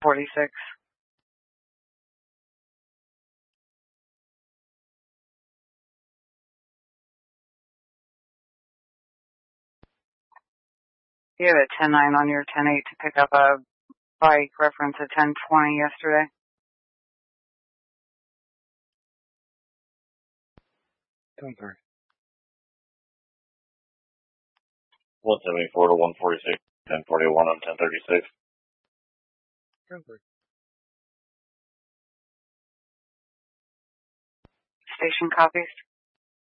46. You had a 10-9 on your 10-8 to pick up a bike reference at 10-20 yesterday. Don't worry. 174 to 146, 1041 on 1036. Don't worry. Station copies.